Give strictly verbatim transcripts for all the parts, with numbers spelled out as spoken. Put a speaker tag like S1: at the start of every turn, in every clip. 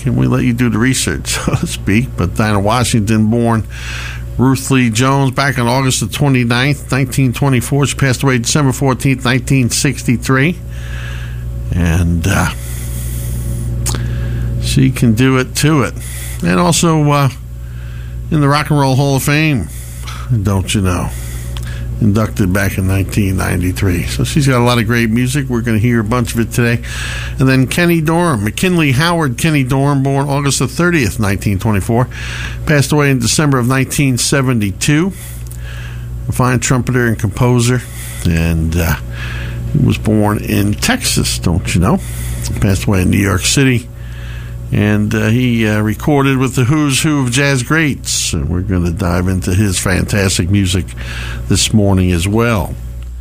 S1: and we let you do the research, so to speak. But Dinah Washington, born Ruth Lee Jones back on August the twenty-ninth, nineteen twenty-four. She passed away December fourteenth, nineteen sixty-three. And uh, she can do it to it. And also uh, in the Rock and Roll Hall of Fame, don't you know? Inducted back in nineteen ninety-three. So she's got a lot of great music. We're going to hear a bunch of it today. And then Kenny Dorham, McKinley Howard Kenny Dorham, born August the thirtieth, nineteen twenty-four. Passed away in December of nineteen seventy-two. A fine trumpeter and composer. And uh, he was born in Texas, don't you know? Passed away in New York City. And uh, he uh, recorded with the who's who of jazz greats. And we're going to dive into his fantastic music this morning as well.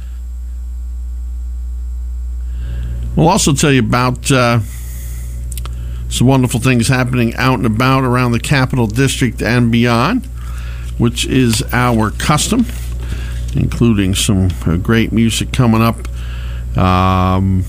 S1: We'll also tell you about uh, some wonderful things happening out and about around the Capital District and beyond, which is our custom, including some uh, great music coming up. Um,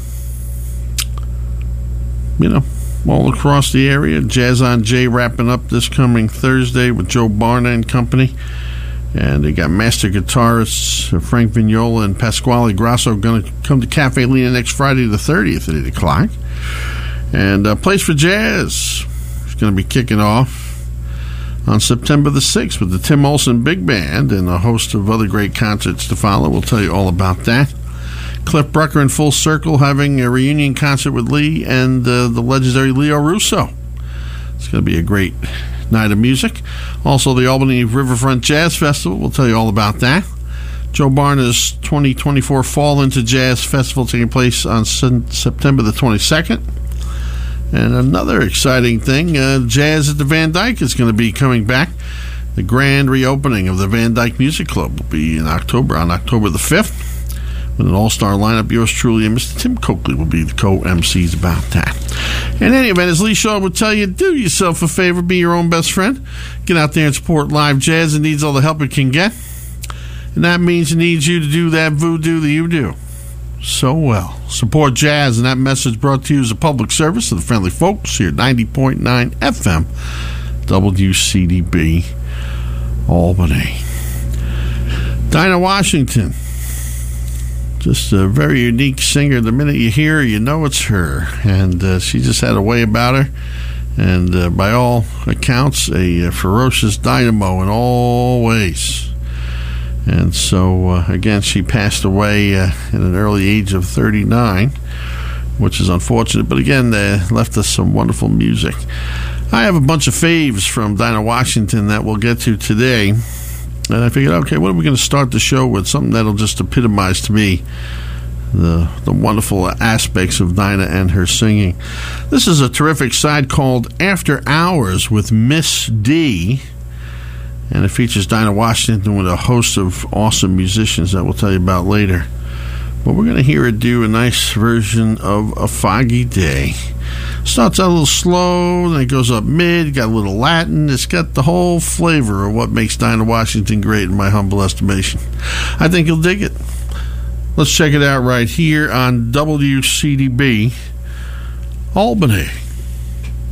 S1: you know, all across the area. Jazz on Jay wrapping up this coming Thursday with Joe Barna and company. And they got master guitarists Frank Vignola and Pasquale Grasso going to come to Cafe Lena next Friday the thirtieth at eight o'clock. And uh, Place for Jazz is going to be kicking off on September the sixth with the Tim Olson Big Band and a host of other great concerts to follow. We'll tell you all about that. Cliff Brucker and Full Circle having a reunion concert with Lee and uh, the legendary Leo Russo. It's going to be a great night of music. Also, the Albany Riverfront Jazz Festival. We'll tell you all about that. Joe Barna's twenty twenty-four Fall Into Jazz Festival taking place on September the twenty-second. And another exciting thing, uh, Jazz at the Van Dyke is going to be coming back. The grand reopening of the Van Dyke Music Club will be in October, on October the fifth. With an all-star lineup, yours truly and Mister Tim Coakley will be the co-M Cs about that. In any event, as Lee Shaw would tell you, do yourself a favor, be your own best friend. Get out there and support live jazz. It needs all the help it can get. And that means it needs you to do that voodoo that you do so well. Support jazz, and that message brought to you as a public service to the friendly folks here at ninety point nine F M, W C D B, Albany. Dinah Washington. Just a very unique singer. The minute you hear her, you know it's her. And uh, she just had a way about her. And uh, by all accounts, a, a ferocious dynamo in all ways. And so, uh, again, she passed away uh, at an early age of thirty-nine, which is unfortunate. But again, uh, left us some wonderful music. I have a bunch of faves from Dinah Washington that we'll get to today. And I figured, okay, what are we going to start the show with? Something that'll just epitomize to me the the wonderful aspects of Dinah and her singing. This is a terrific side called After Hours with Miss D. And it features Dinah Washington with a host of awesome musicians that we'll tell you about later. But we're going to hear her do a nice version of A Foggy Day. Starts out a little slow, then it goes up mid, got a little Latin. It's got the whole flavor of what makes Dinah Washington great in my humble estimation. I think you'll dig it. Let's check it out right here on W C D B, Albany.